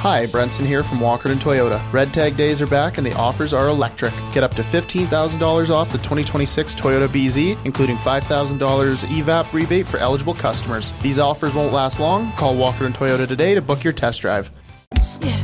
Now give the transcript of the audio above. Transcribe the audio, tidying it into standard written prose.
Hi, Brenson here from Walkerton Toyota. Red Tag days are back and the offers are electric. Get up to $15,000 off the 2026 Toyota BZ, including $5,000 EVAP rebate for eligible customers. These offers won't last long. Call Walkerton Toyota today to book your test drive. Yeah.